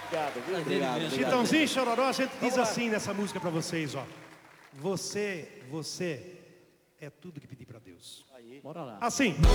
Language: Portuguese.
Obrigado, viu? Obrigado. Chitãozinho Chororó, a gente diz assim nessa música pra vocês, ó. Você é tudo que pedir pra Deus. Bora lá. Assim.